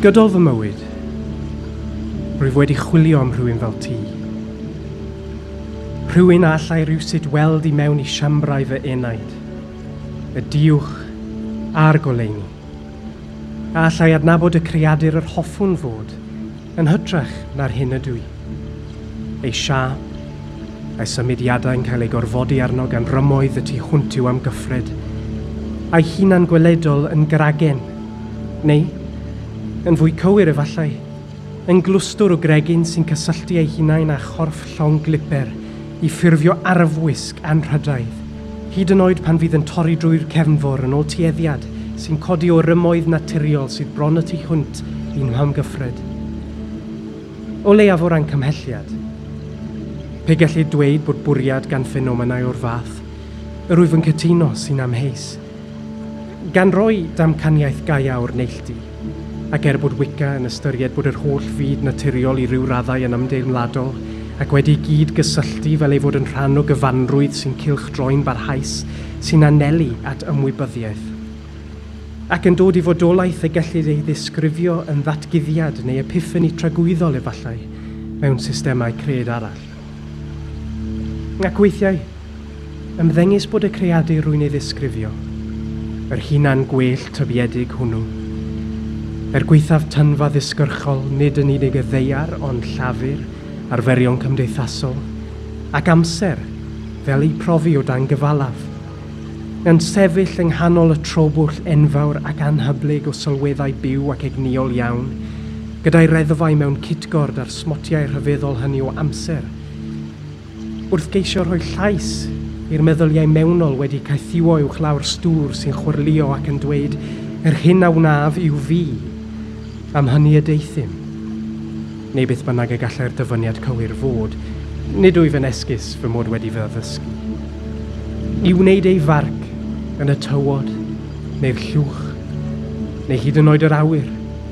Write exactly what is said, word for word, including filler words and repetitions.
gydol fy mywyd, rwyf wedi chwilio am rhywun fel ti. Rhywun a allai rhywsut weld i mewn i siambrau fy enaid, y diwch a'r goleuni. A allai adnabod y creadur yr hoffwn fod, yn hytrach na'r hyn ydw i. Ei siap, a'i symudiadau yn cael ei gorfodi arno gan rymoedd y tu hwnt yw am gyffred, a'i hunan gweledol yn gragen, neu, yn fwy cywir efallai, yn glwstwr o gregyn sy'n cysylltu ei hunain â chorff llong gliper i ffurfio arfwisg anrhydaidd, hyd yn oed pan fydd yn torri drwy'r cefnfor yn ôl tueddiad sy'n codi o rymoedd naturiol sydd bron y tu hwnt i'n hamgyffred. O leiaf o ran cymhelliad, pe gallu dweud bod bwriad gan ffenomenau o'r fath, yr wyf yn cytuno sy'n amheus. Gan roi damcaniaeth gaia o'r neilltu, ac er bod Wicca yn ystyried bod yr holl fyd naturiol i ryw raddau yn ymdeimladol, ac wedi gyd gysylltu fel ei fod yn rhan o gyfanrwydd sy'n cylchdroi'n barhaus sy'n anelu at ymwybyddiaeth. Ac yn dod i fodolaeth y gellid ei ddisgrifio yn ddatguddiad neu epiffani tragwyddol efallai mewn systemau cred arall. Ac weithiau, ymddengys bod y creadur rwy'n ei ddisgrifio, yr hunan gwell tybiedig hwnnw, er gweithaf tynfa ddisgyrchol nid yn unig y ddeiar ond llafur, arferion cymdeithasol, ac amser fel ei profi o dan gyfalaf, yn sefyll yng nghanol y trobwll enfawr ac anhyblyg o sylweddau byw ac egniol iawn, gyda'i reddfau mewn citgord ar smotiau rhyfeddol hynny o amser. Wrth geisio rhoi llais i'r meddyliau mewnol wedi caethiwo i'w chlawr stŵr sy'n chwrlio ac yn dweud yr hyn a wnaf yw fi, am hynny y deithim. Neu beth bynnag y gallai'r dyfyniad cywir fod, nid wyf yn esgus fy mod wedi fy addysgu. I wneud ei farc yn y tywod, neu'r llwch, neu hyd yn oed yr awyr,